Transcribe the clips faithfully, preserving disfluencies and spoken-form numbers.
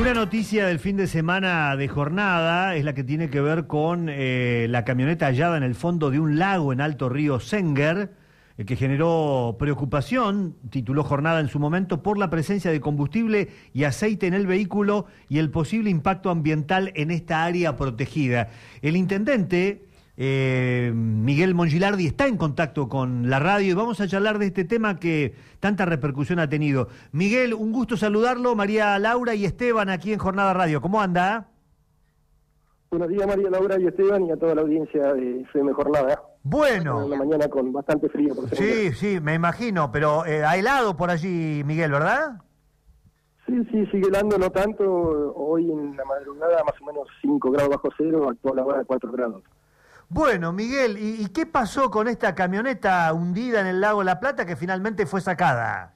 Una noticia del fin de semana de jornada es la que tiene que ver con eh, la camioneta hallada en el fondo de un lago en Alto Río Senguer, eh, que generó preocupación, tituló Jornada en su momento, por la presencia de combustible y aceite en el vehículo y el posible impacto ambiental en esta área protegida. El intendente Eh, Miguel Mongilardi está en contacto con la radio y vamos a charlar de este tema que tanta repercusión ha tenido. Miguel, un gusto saludarlo, María Laura y Esteban aquí en Jornada Radio. ¿Cómo anda? Buenos días, María Laura y Esteban, y a toda la audiencia de F M Jornada. Bueno. Una mañana con bastante frío. Por sí, sí, me imagino, pero eh, ha helado por allí, Miguel, ¿verdad? Sí, sí, sigue helando, no tanto. Hoy en la madrugada más o menos cinco grados bajo cero, actual ahora cuatro grados. Bueno, Miguel, ¿y, ¿y qué pasó con esta camioneta hundida en el lago La Plata que finalmente fue sacada?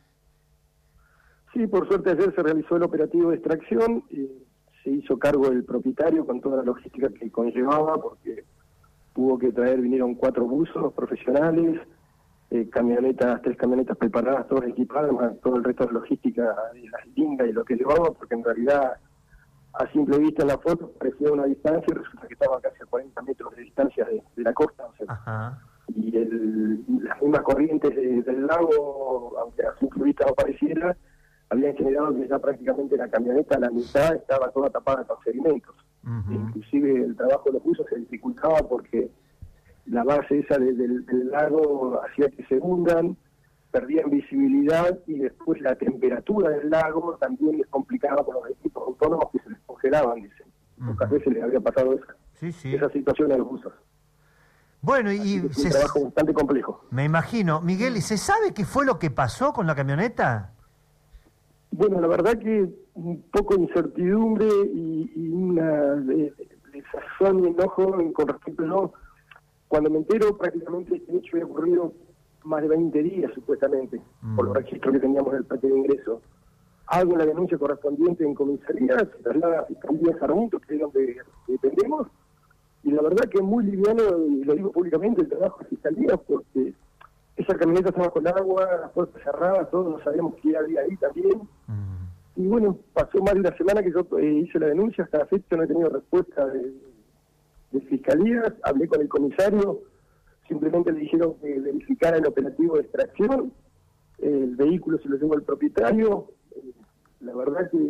Sí, por suerte ayer se realizó el operativo de extracción, eh, se hizo cargo el propietario con toda la logística que conllevaba, porque tuvo que traer, vinieron cuatro buzos profesionales, eh, camionetas, tres camionetas preparadas, todas equipadas, más todo el resto de logística de las lingas y lo que llevaba, porque en realidad a simple vista en la foto parecía una distancia y resulta que estaba casi a cuarenta metros de distancia de, de la costa. O sea, Ajá. Y el, las mismas corrientes de, del lago, aunque a simple vista no pareciera, habían generado que ya prácticamente la camioneta a la mitad estaba toda tapada con sedimentos. Uh-huh. Inclusive el trabajo de los buzos se dificultaba porque la base esa de, del, del lago hacía que se hundan, perdían visibilidad, y después la temperatura del lago también les complicaba con los equipos autónomos que se les congelaban, dicen. Uh-huh. Pocas veces les había pasado esa, sí, sí. esa situación a los buzos. Bueno, y es un trabajo bastante complejo. Me imagino. Miguel, ¿y se sabe qué fue lo que pasó con la camioneta? Bueno, la verdad que un poco de incertidumbre y, y una de, de sazón y enojo con respecto a no. Cuando me entero, prácticamente este hecho había ocurrido más de veinte días, supuestamente, mm. por los registros que teníamos en el patio de ingreso. Hago la denuncia correspondiente en comisaría, se traslada a Fiscalía Sarmiento, que es donde dependemos, y la verdad que es muy liviano, y lo digo públicamente, el trabajo de Fiscalía, porque esa camioneta estaba con agua, las puertas cerradas, todos no sabíamos qué había ahí también. Mm. Y bueno, pasó más de una semana que yo eh, hice la denuncia, hasta la fecha no he tenido respuesta de, de Fiscalía, hablé con el comisario, simplemente le dijeron que verificara el operativo de extracción, el vehículo se lo llevó el propietario, la verdad que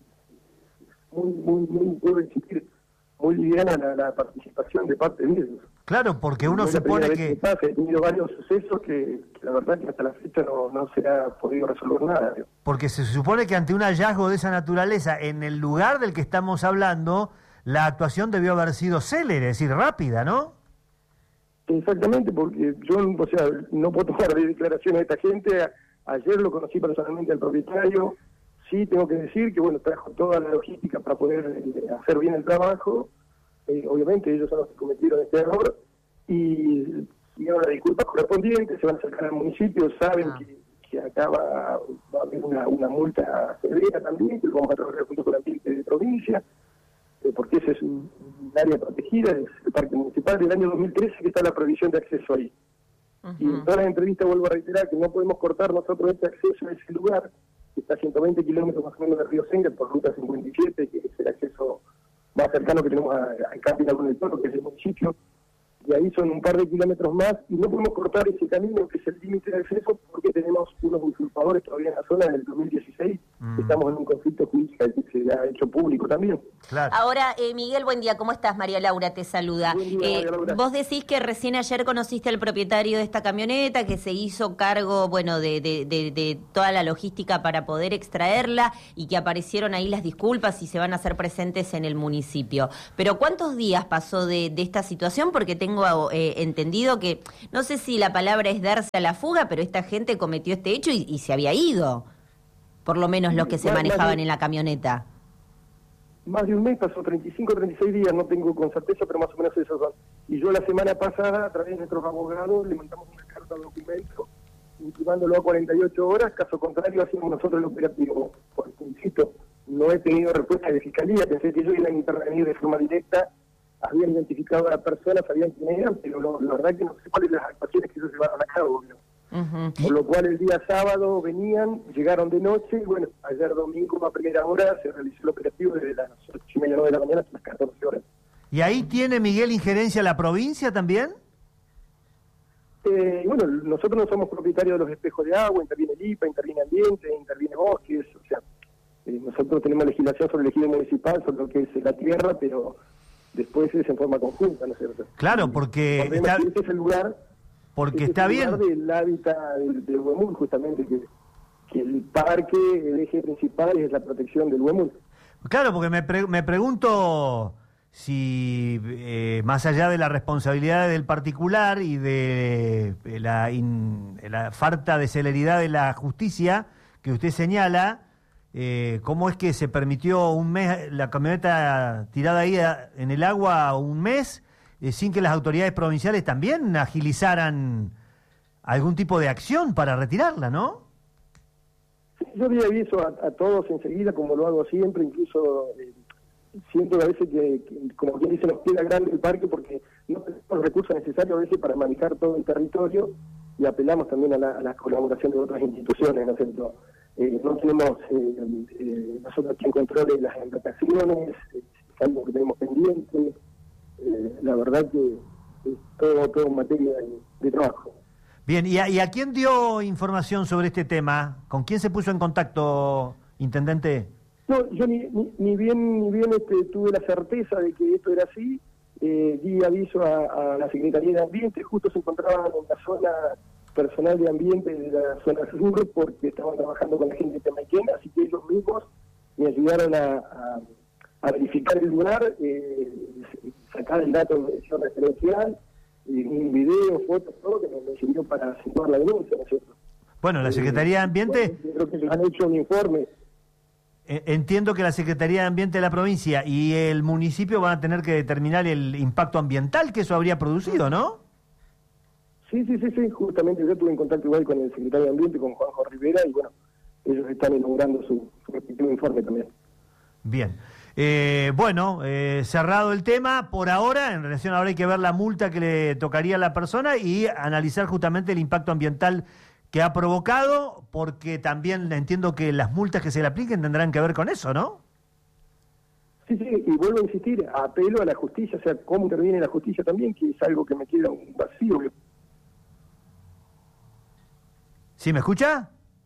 muy, muy, muy, puedo insistir, muy liviana la, la participación de parte de ellos. Claro, porque uno no se pone que... que pasa, he tenido varios sucesos que, que la verdad que hasta la fecha no, no se ha podido resolver nada. ¿No? Porque se supone que ante un hallazgo de esa naturaleza, en el lugar del que estamos hablando, la actuación debió haber sido célere, es decir, rápida, ¿no? Exactamente, porque yo, o sea, no puedo tomar de declaraciones de esta gente. A, ayer lo conocí personalmente al propietario. Sí, tengo que decir que, bueno, trajo toda la logística para poder eh, hacer bien el trabajo. Eh, obviamente ellos son los que cometieron este error y pidieron la disculpa correspondiente, se van a acercar al municipio, saben ah. que, que acá va, va a haber una, una multa severa también, que lo vamos a trabajar junto con la gente de provincia, eh, porque ese es un, un área protegida, es el parque municipal del año dos mil trece que está la prohibición de acceso ahí. Uh-huh. Y en todas las entrevistas vuelvo a reiterar que no podemos cortar nosotros este acceso a ese lugar, que está a ciento veinte kilómetros más o menos de Río Senguer por ruta cincuenta y siete, que es el acceso más cercano que tenemos al Camping Lago del Toro, que es el municipio, y ahí son un par de kilómetros más, y no podemos cortar ese camino que es el límite de acceso porque tenemos unos usurpadores todavía en la zona del dos mil dieciséis, mm. estamos en un conflicto judicial que se ha hecho público también. Claro. Ahora, eh, Miguel, buen día, ¿cómo estás? María Laura te saluda. Buen día, eh, María Laura. Vos decís que recién ayer conociste al propietario de esta camioneta, que se hizo cargo, bueno, de, de, de, de toda la logística para poder extraerla y que aparecieron ahí las disculpas y se van a hacer presentes en el municipio. Pero ¿cuántos días pasó de, de esta situación? Porque tengo eh, entendido que, no sé si la palabra es darse a la fuga, pero esta gente cometió este hecho y, y se había ido, por lo menos los que se más, manejaban más de, en la camioneta. Más de un mes pasó, treinta y cinco, treinta y seis días, no tengo con certeza, pero más o menos esos son. Y yo la semana pasada, a través de nuestros abogados, le mandamos una carta de documento, intimándolo a cuarenta y ocho horas, caso contrario hacemos nosotros el operativo. Porque, insisto, no he tenido respuesta de fiscalía, pensé que ellos iban a intervenir de forma directa, habían identificado a la persona, sabían quién eran, pero lo, la verdad que no sé cuáles las actuaciones que ellos llevaron a cabo, ¿no? Uh-huh. Por lo cual el día sábado venían, llegaron de noche, y bueno, ayer domingo va a primera hora se realizó el operativo desde las ocho y media, nueve de la mañana hasta las catorce horas. ¿Y ahí tiene, Miguel, injerencia la provincia también? Eh, bueno, nosotros no somos propietarios de los espejos de agua, interviene el I P A, interviene ambiente, interviene bosques, o sea, eh, nosotros tenemos legislación sobre el ejido municipal, sobre lo que es la tierra, pero después es en forma conjunta, ¿no es cierto? Claro, porque está, este es el lugar, porque este está es el bien. lugar del hábitat del, del huemul, justamente, que, que el parque, el eje principal es la protección del huemul. Claro, porque me, pre me pregunto si eh, más allá de la responsabilidad del particular y de eh, la, in, la falta de celeridad de la justicia que usted señala, eh, ¿cómo es que se permitió un mes la camioneta tirada ahí a, en el agua un mes eh, sin que las autoridades provinciales también agilizaran algún tipo de acción para retirarla, ¿no? Sí, yo di aviso a, a todos enseguida, como lo hago siempre, incluso... Eh, siento a veces que, que, como quien dice, nos queda grande el parque porque no tenemos los recursos necesarios a veces para manejar todo el territorio y apelamos también a la, a la colaboración de otras instituciones, ¿no es cierto? Eh, no tenemos eh, eh, nosotros quien controle las embarcaciones, eh, es algo que tenemos pendiente, eh, la verdad que es todo, todo materia de, de trabajo. Bien, ¿y a, ¿y a quién dio información sobre este tema? ¿Con quién se puso en contacto, intendente? No, yo ni, ni, ni bien ni bien este, tuve la certeza de que esto era así, eh, di aviso a, a la Secretaría de Ambiente, justo se encontraban en la zona personal de ambiente de la zona sur porque estaban trabajando con la gente de Temaiken, así que ellos mismos me ayudaron a, a, a verificar el lugar, eh, sacar el dato de edición referencial, y un video, fotos, todo que me sirvió para situar la denuncia, ¿no es cierto? Bueno, la Secretaría de Ambiente... Bueno, creo que ellos han hecho un informe. Entiendo que la Secretaría de Ambiente de la provincia y el municipio van a tener que determinar el impacto ambiental que eso habría producido, ¿no? Sí, sí, sí, sí, justamente yo tuve en contacto igual con el secretario de Ambiente, con Juanjo Rivera, y bueno, ellos están elaborando su, su respectivo informe también. Bien. Eh, bueno, eh, cerrado el tema, por ahora, en relación ahora hay que ver la multa que le tocaría a la persona y analizar justamente el impacto ambiental que ha provocado, porque también entiendo que las multas que se le apliquen tendrán que ver con eso, ¿no? Sí, sí, y vuelvo a insistir, apelo a la justicia, o sea, cómo interviene la justicia también, que es algo que me queda un vacío. ¿Sí me escucha?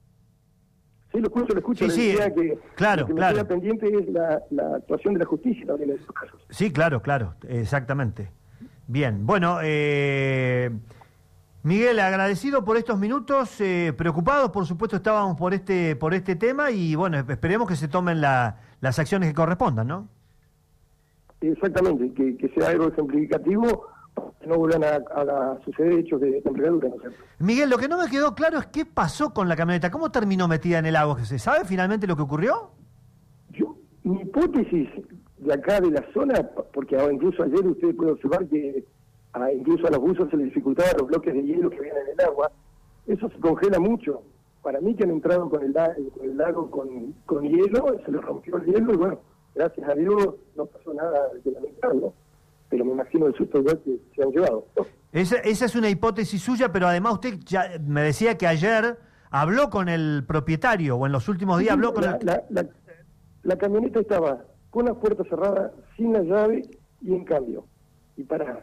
Sí, lo escucho, lo escucho. Sí, sí, decía que claro, lo que me claro. queda pendiente es la, la actuación de la justicia también en esos casos. Sí, claro, claro, exactamente. Bien, bueno, eh... Miguel, agradecido por estos minutos, eh, preocupados, por supuesto, estábamos por este por este tema y, bueno, esperemos que se tomen la, las acciones que correspondan, ¿no? Exactamente, que, que sea algo ejemplificativo para que no vuelvan a, a, a suceder hechos de envergadura, ¿no es cierto? Miguel, lo que no me quedó claro es qué pasó con la camioneta, cómo terminó metida en el agua, ¿se sabe finalmente lo que ocurrió? Yo, mi hipótesis de acá de la zona, porque incluso ayer usted puede observar que a, incluso a los buzos se les dificultaba los bloques de hielo que vienen en el agua, eso se congela mucho. Para mí que han entrado con el, con el lago con, con hielo, se les rompió el hielo y bueno, gracias a Dios no pasó nada de lamentar, ¿no? Pero me imagino el susto igual que se han llevado, ¿no? Esa, esa es una hipótesis suya, pero además usted ya me decía que ayer habló con el propietario, o en los últimos días Sí, habló con la, el... La, la, la camioneta estaba con la puerta cerrada, sin la llave y en cambio. Y parada.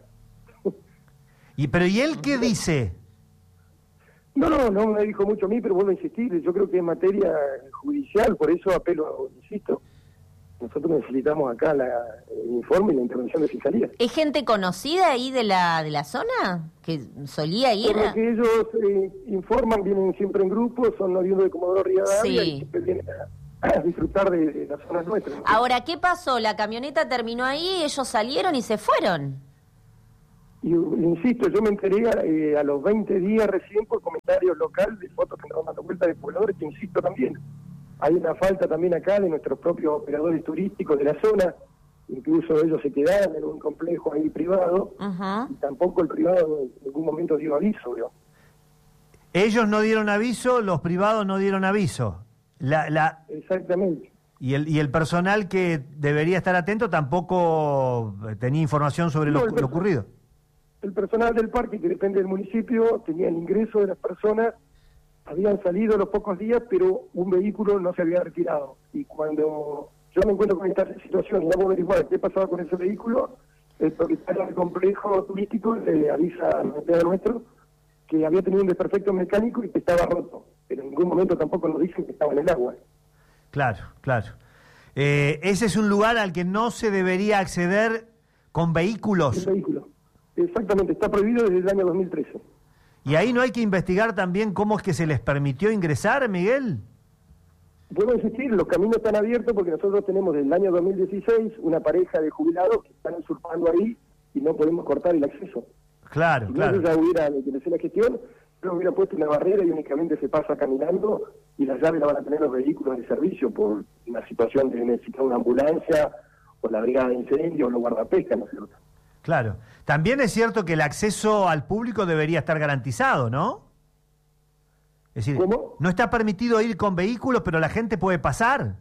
Y, pero ¿y él qué dice? No, no, no me dijo mucho a mí, pero vuelvo a insistir, yo creo que es materia judicial, por eso apelo, insisto, nosotros necesitamos acá la, el informe y la intervención de fiscalía. ¿Es gente conocida ahí de la de la zona? ¿Que solía ir? Por lo que ellos eh, informan, vienen siempre en grupo, son oriundos de Comodoro Rivadavia Sí. y siempre vienen a, a disfrutar de, de las zonas nuestras, ¿no? Ahora, ¿qué pasó? ¿La camioneta terminó ahí, ellos salieron y se fueron? Y insisto, yo me enteré eh, a los veinte días recién por comentarios locales de fotos que andaban dando vuelta de pobladores, que insisto también, hay una falta también acá de nuestros propios operadores turísticos de la zona, incluso ellos se quedaron en un complejo ahí privado, Uh-huh. y tampoco el privado en ningún momento dio aviso, ¿no? Ellos no dieron aviso, los privados no dieron aviso. La, la... Exactamente. Y el, y el personal que debería estar atento tampoco tenía información sobre No, lo, el lo perso- ocurrido. El personal del parque, que depende del municipio, tenía el ingreso de las personas habían salido los pocos días, pero un vehículo no se había retirado. Y cuando yo me encuentro con esta situación y vamos a averiguar qué pasaba con ese vehículo, el propietario del complejo turístico le avisa al empleado nuestro que había tenido un desperfecto mecánico y que estaba roto. Pero en ningún momento tampoco nos dicen que estaba en el agua. Claro, claro. Eh, ese es un lugar al que no se debería acceder con vehículos. El vehículo. Exactamente, está prohibido desde el año dos mil trece. ¿Y ahí no hay que investigar también cómo es que se les permitió ingresar, Miguel? Vuelvo a insistir, los caminos están abiertos porque nosotros tenemos desde el año dos mil dieciséis una pareja de jubilados que están usurpando ahí y no podemos cortar el acceso. Claro, si claro. Si no, ya hubiera, que hacer la gestión, yo hubiera puesto una barrera y únicamente se pasa caminando y las llaves la van a tener los vehículos de servicio por una situación de necesitar una ambulancia o la brigada de incendio o los guardapescas, ¿no es cierto? Claro. También es cierto que el acceso al público debería estar garantizado, ¿no? Es decir, ¿cómo? No está permitido ir con vehículos, pero la gente puede pasar.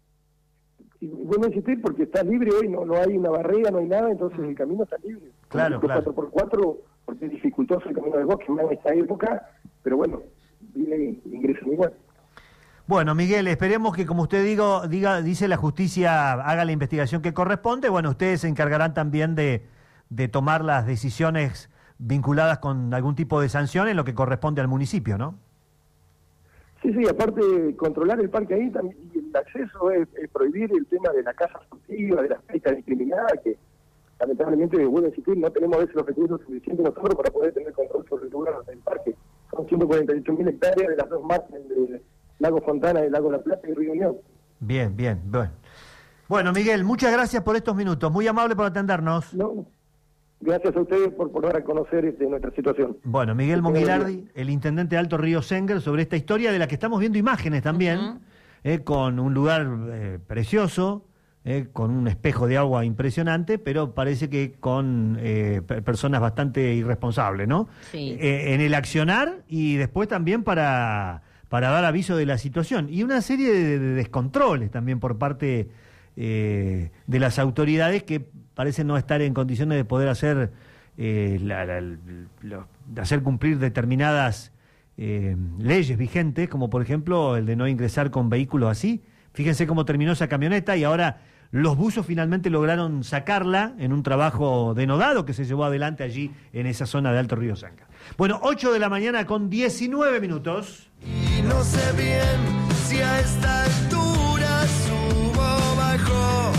Y vuelvo a insistir porque está libre hoy, no no hay una barrera, no hay nada, entonces el camino está libre. Claro, claro. cuatro por cuatro, porque es dificultoso el camino del bosque más en esta época, pero bueno, viene ingresan igual. Bueno, Miguel, esperemos que, como usted digo, diga, dice, la justicia haga la investigación que corresponde. Bueno, ustedes se encargarán también de, de tomar las decisiones vinculadas con algún tipo de sanción en lo que corresponde al municipio, ¿no? Sí, sí, aparte controlar el parque ahí también, y el acceso es, es prohibir el tema de la caza furtiva, de las pescas discriminadas, que lamentablemente, bueno, insistir, no tenemos a veces los recursos suficientes nosotros para poder tener control sobre el lugar del parque. Son ciento cuarenta y ocho mil hectáreas de las dos márgenes del Lago Fontana, del Lago La Plata y Río Unión. Bien, bien, bueno. Bueno, Miguel, muchas gracias por estos minutos, muy amable por atendernos. No, gracias a ustedes por, por dar a conocer este, nuestra situación. Bueno, Miguel Monguilardi, el intendente de Alto Río Senger, sobre esta historia de la que estamos viendo imágenes también, uh-huh. eh, con un lugar eh, precioso, eh, con un espejo de agua impresionante, pero parece que con eh, personas bastante irresponsables, ¿no? Sí. Eh, en el accionar y después también para, para dar aviso de la situación. Y una serie de, de descontroles también por parte eh, de las autoridades que parecen no estar en condiciones de poder hacer eh, la, la, la, de hacer cumplir determinadas eh, leyes vigentes, como por ejemplo el de no ingresar con vehículos así. Fíjense cómo terminó esa camioneta y ahora los buzos finalmente lograron sacarla en un trabajo denodado que se llevó adelante allí en esa zona de Alto Río Senger. Bueno, ocho de la mañana con diecinueve minutos. Y no sé bien si a esta altura subo o bajo.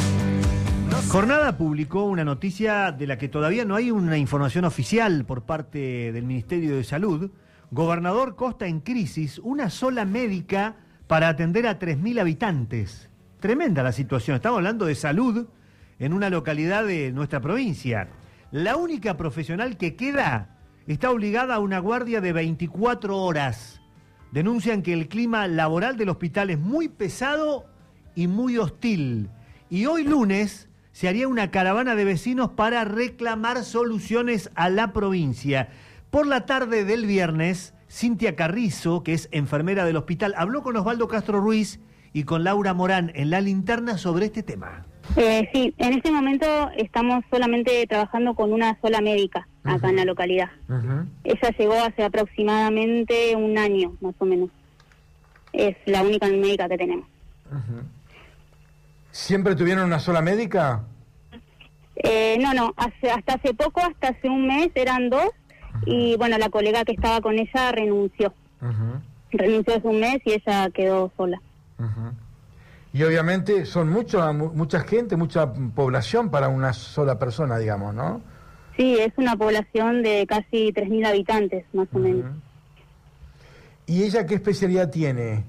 Jornada publicó una noticia de la que todavía no hay una información oficial por parte del Ministerio de Salud. Gobernador Costa en crisis, una sola médica para atender a tres mil habitantes. Tremenda la situación, estamos hablando de salud en una localidad de nuestra provincia. La única profesional que queda está obligada a una guardia de veinticuatro horas. Denuncian que el clima laboral del hospital es muy pesado y muy hostil. Y hoy lunes se haría una caravana de vecinos para reclamar soluciones a la provincia. Por la tarde del viernes, Cintia Carrizo, que es enfermera del hospital, habló con Osvaldo Castro Ruiz y con Laura Morán en La Linterna sobre este tema. Eh, sí, en este momento estamos solamente trabajando con una sola médica acá uh-huh. en la localidad. Uh-huh. Ella llegó hace aproximadamente un año, más o menos. Es la única médica que tenemos. Uh-huh. ¿Siempre tuvieron una sola médica? Eh, no, no, hace, hasta hace poco, hasta hace un mes eran dos, uh-huh. y bueno, la colega que estaba con ella renunció. Uh-huh. Renunció hace un mes y ella quedó sola. Uh-huh. Y obviamente son mucho, mucha gente, mucha población para una sola persona, digamos, ¿no? Sí, es una población de casi tres mil habitantes, más uh-huh. o menos. ¿Y ella qué especialidad tiene?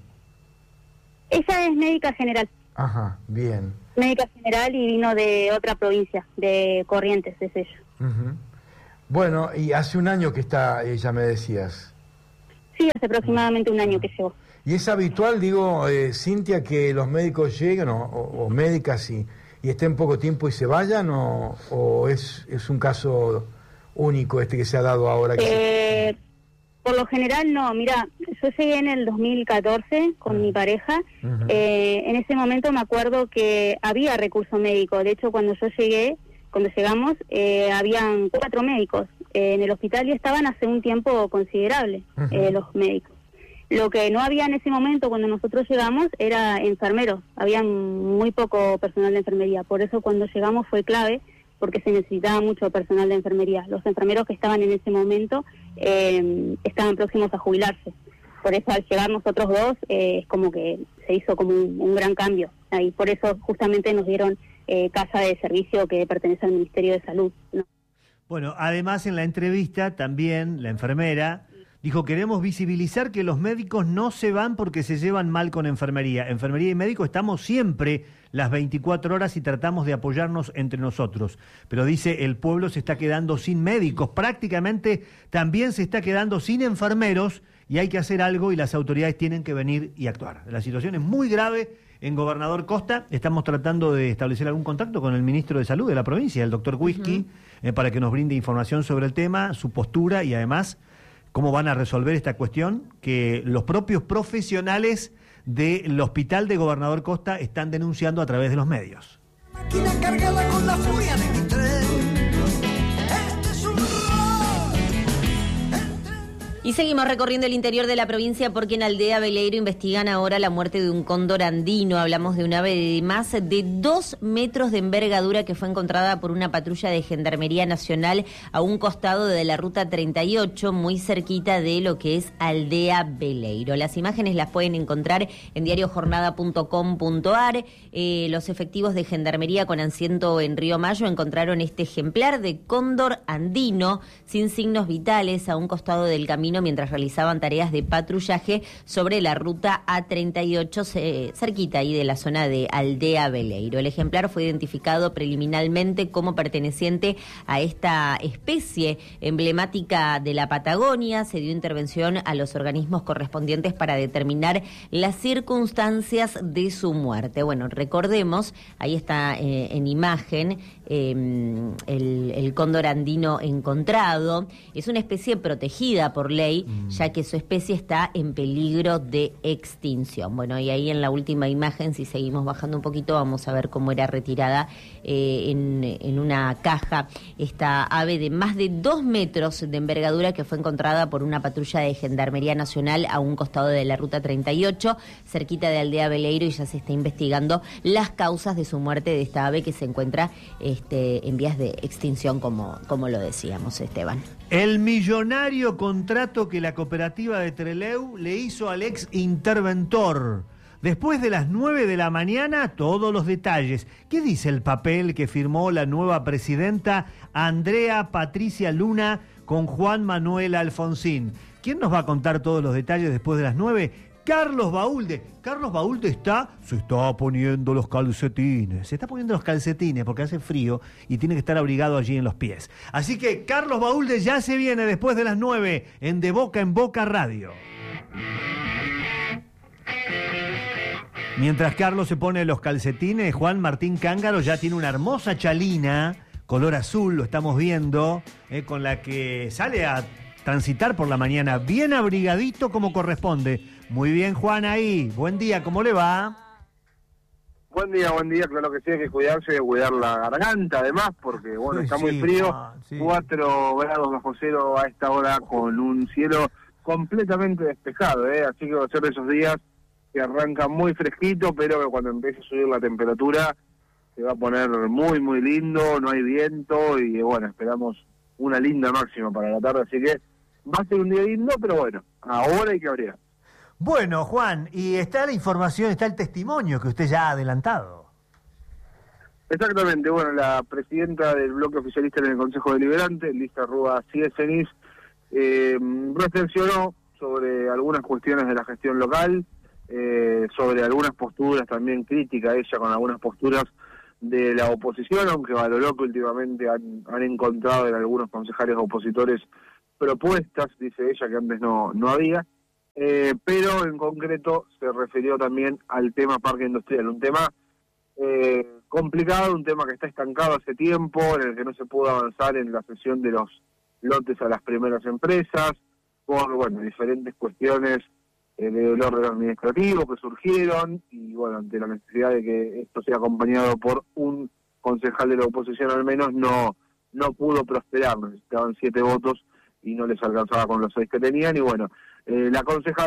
Ella es médica general. Ajá, bien. Médica general y vino de otra provincia, de Corrientes, es ella. Uh-huh. Bueno, y hace un año que está ella, me decías. Sí, hace aproximadamente un año que llegó. ¿Y es habitual, digo, eh, Cintia, que los médicos lleguen, o, o, o médicas, y, y estén poco tiempo y se vayan, o, o es, es un caso único este que se ha dado ahora? Que eh, se... Por lo general no, mira, yo llegué en el dos mil catorce con uh-huh. mi pareja, uh-huh. eh, en ese momento me acuerdo que había recurso médico, de hecho cuando yo llegué, cuando llegamos, eh, habían cuatro médicos eh, en el hospital y estaban hace un tiempo considerable uh-huh. eh, los médicos. Lo que no había en ese momento cuando nosotros llegamos era enfermeros, había muy poco personal de enfermería, por eso cuando llegamos fue clave, porque se necesitaba mucho personal de enfermería. Los enfermeros que estaban en ese momento eh, estaban próximos a jubilarse, por eso al llegar nosotros dos eh, es como que se hizo como un, un gran cambio, y por eso justamente nos dieron eh, casa de servicio que pertenece al Ministerio de Salud, ¿no? Bueno, además en la entrevista también la enfermera dijo: queremos visibilizar que los médicos no se van porque se llevan mal con enfermería. Enfermería y médico estamos siempre las veinticuatro horas y tratamos de apoyarnos entre nosotros. Pero dice, el pueblo se está quedando sin médicos, prácticamente también se está quedando sin enfermeros y hay que hacer algo y las autoridades tienen que venir y actuar. La situación es muy grave en Gobernador Costa. Estamos tratando de establecer algún contacto con el ministro de Salud de la provincia, el doctor Whisky, uh-huh. eh, para que nos brinde información sobre el tema, su postura y además cómo van a resolver esta cuestión que los propios profesionales del Hospital de Gobernador Costa están denunciando a través de los medios. Máquina cargada con la furia de mi tren. Este es un Y seguimos recorriendo el interior de la provincia porque en Aldea Veleiro investigan ahora la muerte de un cóndor andino. Hablamos de un ave de más de dos metros de envergadura que fue encontrada por una patrulla de Gendarmería Nacional a un costado de la Ruta treinta y ocho, muy cerquita de lo que es Aldea Veleiro. Las imágenes las pueden encontrar en diario jornada punto com punto ar. Eh, los efectivos de Gendarmería con asiento en Río Mayo encontraron este ejemplar de cóndor andino sin signos vitales a un costado del camino mientras realizaban tareas de patrullaje sobre la ruta A treinta y ocho, cerquita ahí de la zona de Aldea Veleiro. El ejemplar fue identificado preliminarmente como perteneciente a esta especie emblemática de la Patagonia. Se dio intervención a los organismos correspondientes para determinar las circunstancias de su muerte. Bueno, recordemos, ahí está eh, en imagen eh, el, el cóndor andino encontrado. Es una especie protegida por ley, ya que su especie está en peligro de extinción. Bueno, y ahí en la última imagen, si seguimos bajando un poquito, vamos a ver cómo era retirada eh, en, en una caja esta ave de más de dos metros de envergadura que fue encontrada por una patrulla de Gendarmería Nacional a un costado de la Ruta treinta y ocho, cerquita de Aldea Veleiro, y ya se está investigando las causas de su muerte de esta ave que se encuentra este, en vías de extinción, como, como lo decíamos, Esteban. El millonario contrato que la cooperativa de Trelew le hizo al ex interventor. Después de las nueve de la mañana, todos los detalles. ¿Qué dice el papel que firmó la nueva presidenta Andrea Patricia Luna con Juan Manuel Alfonsín? ¿Quién nos va a contar todos los detalles después de las nueve? Carlos Baulde. Carlos Baulde está, se está poniendo los calcetines. Se está poniendo los calcetines porque hace frío y tiene que estar abrigado allí en los pies. Así que Carlos Baulde ya se viene después de las nueve en De Boca en Boca Radio. Mientras Carlos se pone los calcetines, Juan Martín Cángaro ya tiene una hermosa chalina, color azul, lo estamos viendo, eh, con la que sale a transitar por la mañana, bien abrigadito como corresponde. Muy bien, Juan, ahí. Buen día, ¿cómo le va? Buen día, buen día. Claro que sí, hay que cuidarse, cuidar la garganta, además, porque, bueno, Uy, está sí, muy frío. Juan, sí. Cuatro grados bajo cero a esta hora, con un cielo completamente despejado, ¿eh? Así que va a ser de esos días que arranca muy fresquito, pero que cuando empiece a subir la temperatura se va a poner muy, muy lindo, no hay viento y, bueno, esperamos una linda máxima para la tarde, así que va a ser un día lindo, pero bueno, ahora hay que abrir. Bueno, Juan, y está la información, está el testimonio que usted ya ha adelantado. Exactamente, bueno, la presidenta del bloque oficialista en el Consejo Deliberante, Lisa Rúa Ciesenis, eh, reflexionó sobre algunas cuestiones de la gestión local, eh, sobre algunas posturas también crítica ella con algunas posturas de la oposición, aunque valoró que últimamente han, han encontrado en algunos concejales opositores propuestas, dice ella, que antes no, no había. Eh, pero en concreto se refirió también al tema parque industrial, un tema eh, complicado, un tema que está estancado hace tiempo, en el que no se pudo avanzar en la cesión de los lotes a las primeras empresas, por bueno diferentes cuestiones eh, del orden administrativo que surgieron, y bueno, ante la necesidad de que esto sea acompañado por un concejal de la oposición al menos, no, no pudo prosperar, necesitaban siete votos y no les alcanzaba con los seis que tenían, y bueno, Eh, la concejal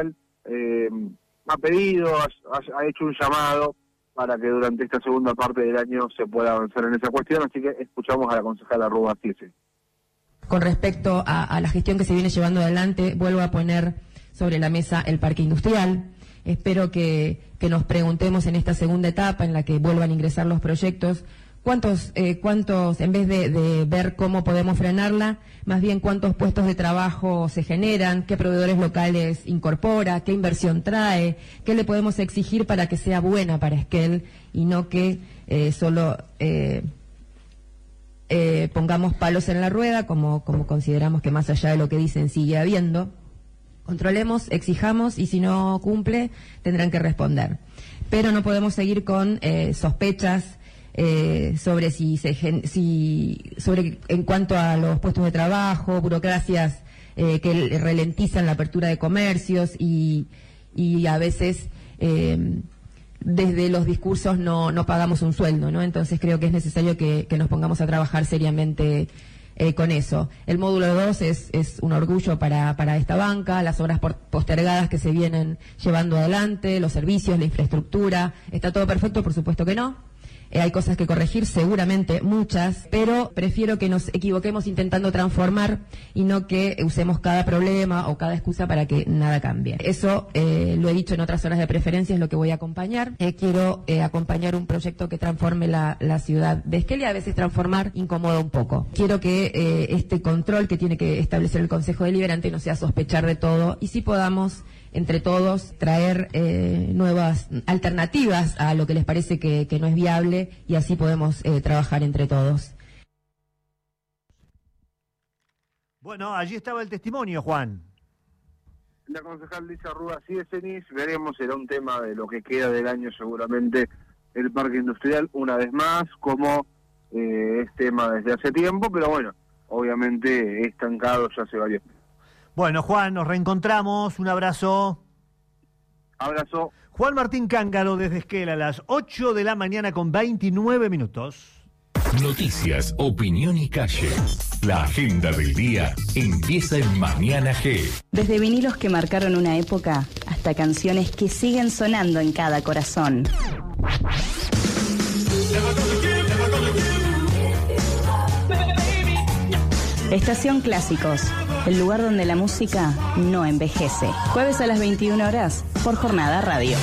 eh, ha pedido, ha, ha hecho un llamado para que durante esta segunda parte del año se pueda avanzar en esa cuestión, así que escuchamos a la concejala Rúa Ciese. Con respecto a, a la gestión que se viene llevando adelante, vuelvo a poner sobre la mesa el parque industrial. Espero que, que nos preguntemos en esta segunda etapa en la que vuelvan a ingresar los proyectos, cuántos, eh, cuántos en vez de, de ver cómo podemos frenarla, más bien cuántos puestos de trabajo se generan, qué proveedores locales incorpora, qué inversión trae, qué le podemos exigir para que sea buena para Esquel y no que eh, solo eh, eh, pongamos palos en la rueda, como, como consideramos que más allá de lo que dicen sigue habiendo. Controlemos, exijamos y si no cumple tendrán que responder. Pero no podemos seguir con eh, sospechas eh, sobre si se si sobre en cuanto a los puestos de trabajo, burocracias eh, que ralentizan la apertura de comercios y, y a veces eh, desde los discursos no, no pagamos un sueldo, ¿no? Entonces creo que es necesario que, que nos pongamos a trabajar seriamente Eh, con eso. El módulo dos es, es un orgullo para, para esta banca, las obras por, postergadas que se vienen llevando adelante, los servicios, la infraestructura, ¿está todo perfecto? Por supuesto que no. Eh, hay cosas que corregir, seguramente muchas, pero prefiero que nos equivoquemos intentando transformar y no que usemos cada problema o cada excusa para que nada cambie. Eso eh, lo he dicho en otras horas de preferencia, es lo que voy a acompañar. Eh, quiero eh, acompañar un proyecto que transforme la, la ciudad de Esquel y a veces transformar incomoda un poco. Quiero que eh, este control que tiene que establecer el Consejo Deliberante no sea sospechar de todo y si podamos entre todos traer eh, nuevas alternativas a lo que les parece que, que no es viable y así podemos eh, trabajar entre todos. Bueno, allí estaba el testimonio, Juan. La concejal Lisa Rúa Ciese, veremos, será un tema de lo que queda del año seguramente el parque industrial, una vez más, como eh, es tema desde hace tiempo, pero bueno, obviamente estancado ya hace varios meses. Bueno, Juan, nos reencontramos. Un abrazo. Abrazo. Juan Martín Cángaro desde Esquel a las ocho de la mañana con veintinueve minutos. Noticias, opinión y calle. La agenda del día empieza en Mañana G. Desde vinilos que marcaron una época hasta canciones que siguen sonando en cada corazón. Estación Clásicos, el lugar donde la música no envejece. Jueves a las veintiuna horas por Jornada Radio.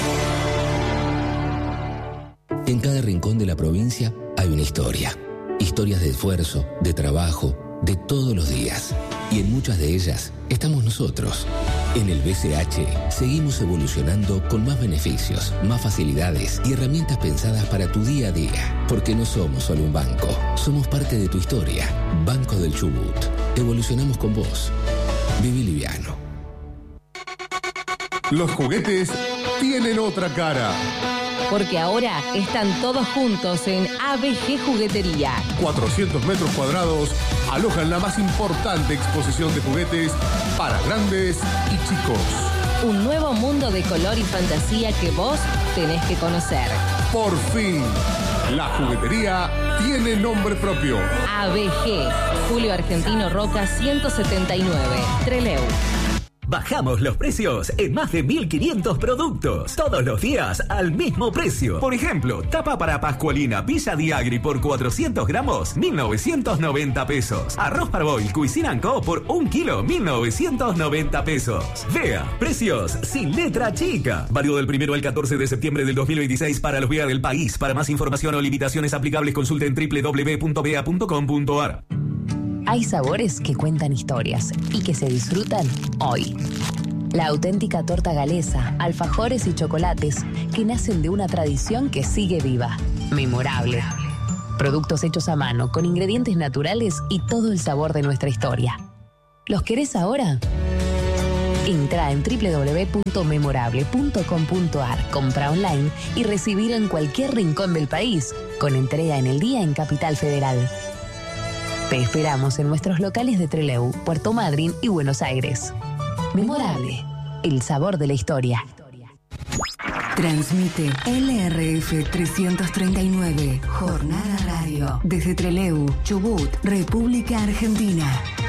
En cada rincón de la provincia hay una historia. Historias de esfuerzo, de trabajo, de todos los días. Y en muchas de ellas estamos nosotros. En el B C H seguimos evolucionando con más beneficios, más facilidades y herramientas pensadas para tu día a día. Porque no somos solo un banco, somos parte de tu historia. Banco del Chubut. Evolucionamos con vos. Viví liviano. Los juguetes tienen otra cara. Porque ahora están todos juntos en A B G Juguetería. cuatrocientos metros cuadrados alojan la más importante exposición de juguetes para grandes y chicos. Un nuevo mundo de color y fantasía que vos tenés que conocer. Por fin, la juguetería tiene nombre propio. A B G, Julio Argentino Roca ciento setenta y nueve, Trelew. Bajamos los precios en más de mil quinientos productos. Todos los días al mismo precio. Por ejemplo, tapa para Pascualina Villa Diagri por cuatrocientos gramos, mil novecientos noventa pesos. Arroz Parboil Cuisine and Co por un kilo, mil novecientos noventa pesos. Vea, precios sin letra chica. Válido del primero al catorce de septiembre del dos mil veintiséis para los Vea del país. Para más información o limitaciones aplicables consulte en doble u doble u doble u punto bea punto com punto ar. Hay sabores que cuentan historias y que se disfrutan hoy. La auténtica torta galesa, alfajores y chocolates que nacen de una tradición que sigue viva. Memorable. Productos hechos a mano con ingredientes naturales y todo el sabor de nuestra historia. ¿Los querés ahora? Entra en doble u doble u doble u punto memorable punto com punto ar, compra online y recibilo en cualquier rincón del país, con entrega en el día en Capital Federal. Te esperamos en nuestros locales de Trelew, Puerto Madryn y Buenos Aires. Memorable, el sabor de la historia. Transmite L R F trescientos treinta y nueve, Jornada Radio, desde Trelew, Chubut, República Argentina.